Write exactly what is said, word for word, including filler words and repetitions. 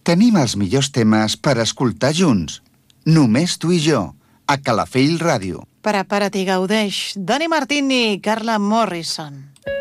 Tenim els millors temes per escoltar junts. Només tu i jo, a Calafell Ràdio. Prepara't i gaudeix. Dani Martín i Carla Morrison.